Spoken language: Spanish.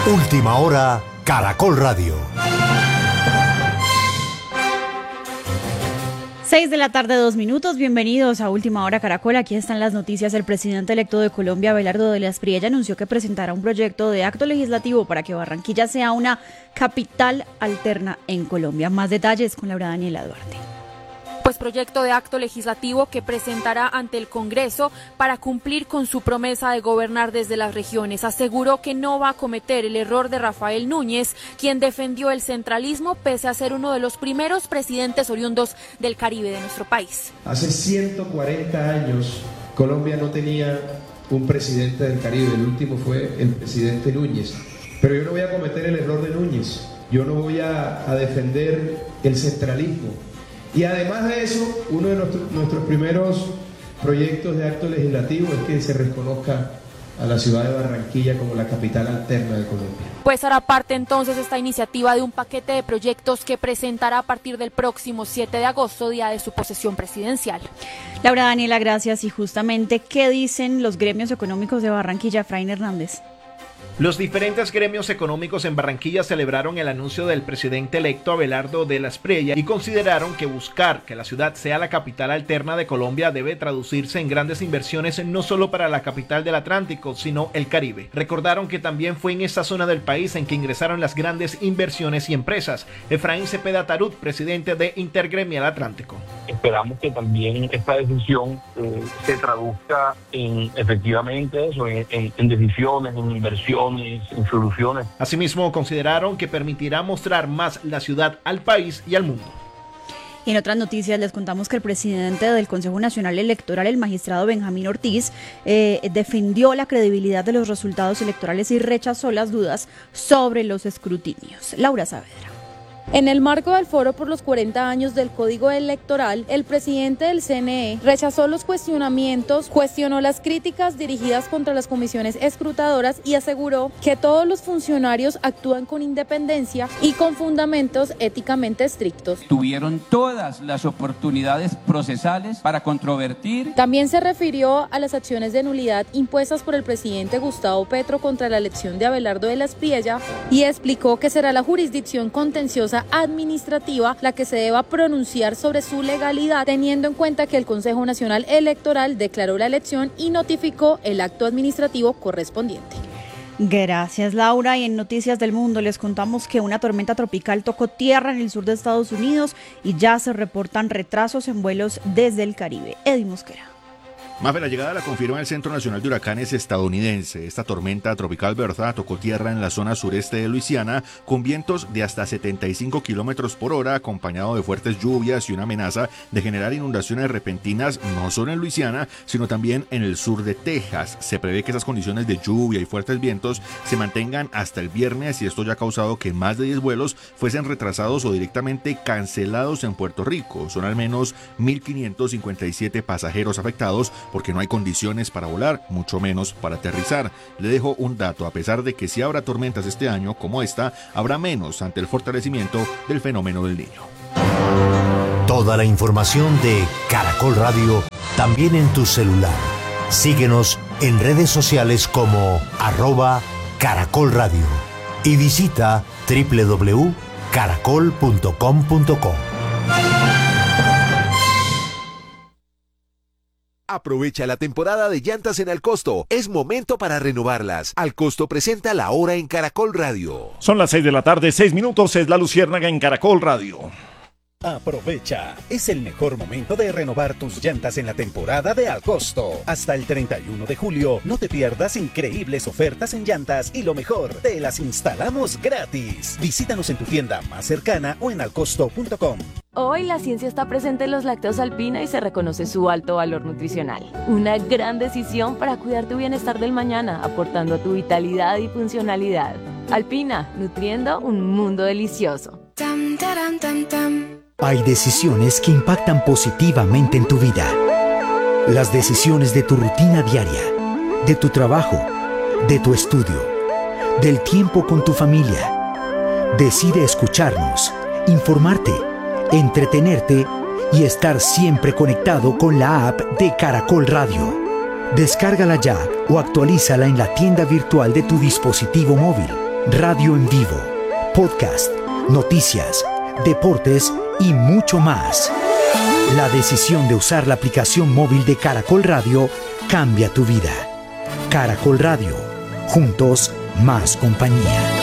Última hora, Caracol Radio. 6 de la tarde, 2 minutos. Bienvenidos a Última Hora Caracol. Aquí están las noticias. El presidente electo de Colombia, Abelardo de la Espriella, anunció que presentará un proyecto de acto legislativo para que Barranquilla sea una capital alterna en Colombia. Más detalles con Laura Daniela Duarte. Pues proyecto de acto legislativo que presentará ante el Congreso para cumplir con su promesa de gobernar desde las regiones. Aseguró que no va a cometer el error de Rafael Núñez, quien defendió el centralismo pese a ser uno de los primeros presidentes oriundos del Caribe de nuestro país. Hace 140 años Colombia no tenía un presidente del Caribe, el último fue el presidente Núñez. Pero yo no voy a cometer el error de Núñez, yo no voy a defender el centralismo. Y además de eso, uno de nuestros primeros proyectos de acto legislativo es que se reconozca a la ciudad de Barranquilla como la capital alterna de Colombia. Pues hará parte entonces esta iniciativa de un paquete de proyectos que presentará a partir del próximo 7 de agosto, día de su posesión presidencial. Laura Daniela, gracias. Y justamente, ¿qué dicen los gremios económicos de Barranquilla, Efraín Hernández? Los diferentes gremios económicos en Barranquilla celebraron el anuncio del presidente electo Abelardo de la Espriella y consideraron que buscar que la ciudad sea la capital alterna de Colombia debe traducirse en grandes inversiones no solo para la capital del Atlántico, sino el Caribe. Recordaron que también fue en esta zona del país en que ingresaron las grandes inversiones y empresas. Efraín Cepeda Tarut, presidente de Intergremial Atlántico. Esperamos que también esta decisión se traduzca en efectivamente eso, en decisiones, en inversiones, en soluciones. Asimismo, consideraron que permitirá mostrar más la ciudad al país y al mundo. Y en otras noticias les contamos que el presidente del Consejo Nacional Electoral, el magistrado Benjamín Ortiz, defendió la credibilidad de los resultados electorales y rechazó las dudas sobre los escrutinios. Laura Saavedra. En el marco del foro por los 40 años del Código Electoral, el presidente del CNE rechazó los cuestionamientos, cuestionó las críticas dirigidas contra las comisiones escrutadoras y aseguró que todos los funcionarios actúan con independencia y con fundamentos éticamente estrictos. Tuvieron todas las oportunidades procesales para controvertir. También se refirió a las acciones de nulidad impuestas por el presidente Gustavo Petro contra la elección de Abelardo de la Espriella y explicó que será la jurisdicción contenciosa administrativa la que se deba pronunciar sobre su legalidad, teniendo en cuenta que el Consejo Nacional Electoral declaró la elección y notificó el acto administrativo correspondiente. Gracias, Laura. Y en Noticias del Mundo les contamos que una tormenta tropical tocó tierra en el sur de Estados Unidos y ya se reportan retrasos en vuelos desde el Caribe. Eddie Mosquera. Mafe, la llegada la confirma el Centro Nacional de Huracanes estadounidense. Esta tormenta tropical Bertha tocó tierra en la zona sureste de Luisiana con vientos de hasta 75 kilómetros por hora, acompañado de fuertes lluvias y una amenaza de generar inundaciones repentinas no solo en Luisiana, sino también en el sur de Texas. Se prevé que esas condiciones de lluvia y fuertes vientos se mantengan hasta el viernes y esto ya ha causado que más de 10 vuelos fuesen retrasados o directamente cancelados en Puerto Rico. Son al menos 1.557 pasajeros afectados porque no hay condiciones para volar, mucho menos para aterrizar. Le dejo un dato: a pesar de que sí habrá tormentas este año como esta, habrá menos ante el fortalecimiento del fenómeno del Niño. Toda la información de Caracol Radio también en tu celular. Síguenos en redes sociales como @Caracol Radio y visita www.caracol.com.co. Aprovecha la temporada de llantas en Alcosto. Es momento para renovarlas. Alcosto presenta La Hora en Caracol Radio. Son las 6 de la tarde, 6 minutos. Es La Luciérnaga en Caracol Radio. Aprovecha, es el mejor momento de renovar tus llantas en la temporada de Alcosto. Hasta el 31 de julio, no te pierdas increíbles ofertas en llantas y lo mejor, te las instalamos gratis. Visítanos en tu tienda más cercana o en alcosto.com. Hoy la ciencia está presente en los lácteos Alpina y se reconoce su alto valor nutricional. Una gran decisión para cuidar tu bienestar del mañana, aportando a tu vitalidad y funcionalidad. Alpina, nutriendo un mundo delicioso. Hay decisiones que impactan positivamente en tu vida. Las decisiones de tu rutina diaria, de tu trabajo, de tu estudio, del tiempo con tu familia. Decide escucharnos, informarte, entretenerte y estar siempre conectado con la app de Caracol Radio. Descárgala ya o actualízala en la tienda virtual de tu dispositivo móvil. radio en vivo, podcast, noticias, deportes y mucho más. La decisión de usar la aplicación móvil de Caracol Radio cambia tu vida. Caracol Radio. Juntos, más compañía.